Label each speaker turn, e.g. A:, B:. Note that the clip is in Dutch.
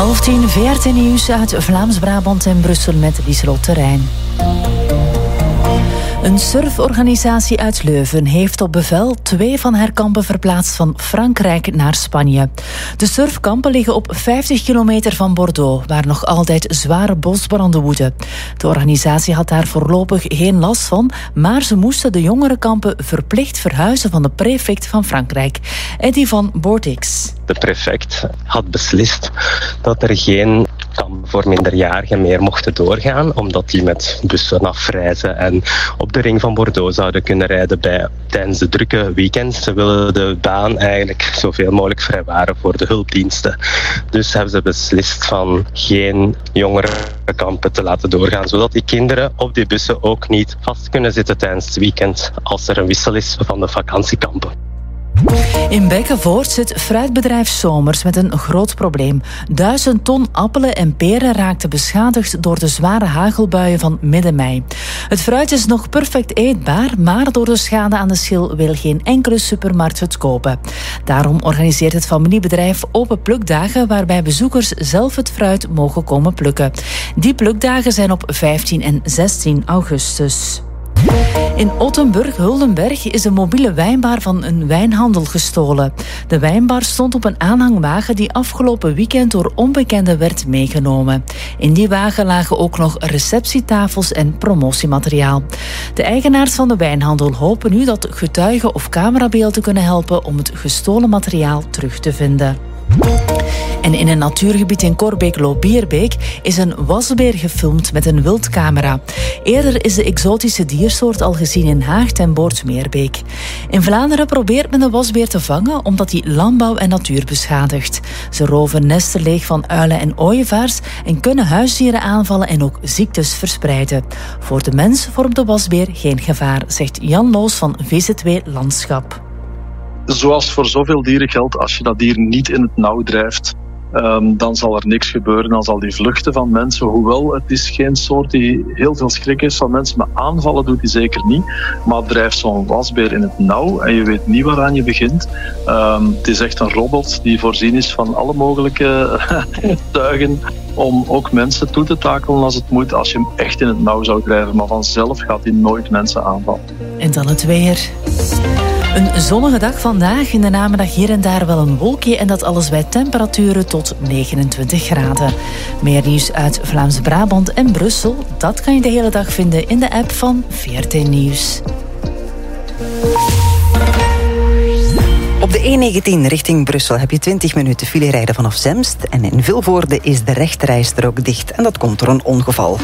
A: 10:30 VRT Nieuws uit Vlaams-Brabant en Brussel met Lieselot Terrein. Een surforganisatie uit Leuven heeft op bevel 2 van haar kampen verplaatst van Frankrijk naar Spanje. De surfkampen liggen op 50 kilometer van Bordeaux, waar nog altijd zware bosbranden woeden. De organisatie had daar voorlopig geen last van, maar ze moesten de jongerenkampen verplicht verhuizen van de prefect van Frankrijk, Eddy van Boortix.
B: De prefect had beslist dat er geen kampen voor minderjarigen meer mochten doorgaan, omdat die met bussen afreizen en op de ring van Bordeaux zouden kunnen rijden tijdens de drukke weekends. Ze willen de baan eigenlijk zoveel mogelijk vrijwaren voor de hulpdiensten. Dus hebben ze beslist van geen jongerenkampen te laten doorgaan, zodat die kinderen op die bussen ook niet vast kunnen zitten tijdens het weekend als er een wissel is van de vakantiekampen.
A: In Bekkenvoort zit fruitbedrijf Somers met een groot probleem. 1000 ton appelen en peren raakten beschadigd door de zware hagelbuien van midden mei. Het fruit is nog perfect eetbaar, maar door de schade aan de schil wil geen enkele supermarkt het kopen. Daarom organiseert het familiebedrijf open plukdagen waarbij bezoekers zelf het fruit mogen komen plukken. Die plukdagen zijn op 15 en 16 augustus. In Ottenburg-Huldenberg is een mobiele wijnbar van een wijnhandel gestolen. De wijnbar stond op een aanhangwagen die afgelopen weekend door onbekenden werd meegenomen. In die wagen lagen ook nog receptietafels en promotiemateriaal. De eigenaars van de wijnhandel hopen nu dat getuigen of camerabeelden kunnen helpen om het gestolen materiaal terug te vinden. En in een natuurgebied in Korbeek-Lobierbeek is een wasbeer gefilmd met een wildcamera. Eerder is de exotische diersoort al gezien in Haagt en Boortmeerbeek. In Vlaanderen probeert men de wasbeer te vangen omdat hij landbouw en natuur beschadigt. Ze roven nesten leeg van uilen en ooievaars en kunnen huisdieren aanvallen en ook ziektes verspreiden. Voor de mens vormt de wasbeer geen gevaar, zegt Jan Loos van VZW Landschap.
C: Zoals voor zoveel dieren geldt, als je dat dier niet in het nauw drijft, dan zal er niks gebeuren. Dan zal die vluchten van mensen, hoewel het is geen soort die heel veel schrik is van mensen, maar aanvallen doet hij zeker niet. Maar drijft zo'n wasbeer in het nauw en je weet niet waaraan je begint. Het is echt een robot die voorzien is van alle mogelijke tuigen om ook mensen toe te takelen als het moet, als je hem echt in het nauw zou drijven. Maar vanzelf gaat hij nooit mensen aanvallen.
A: En dan het weer. Een zonnige dag vandaag, in de namiddag hier en daar wel een wolkje en dat alles bij temperaturen tot 29 graden. Meer nieuws uit Vlaams-Brabant en Brussel, dat kan je de hele dag vinden in de app van VRT Nieuws.
D: Op de E19 richting Brussel heb je 20 minuten file rijden vanaf Zemst en in Vilvoorde is de rechterrijstrook dicht en dat komt door een ongeval.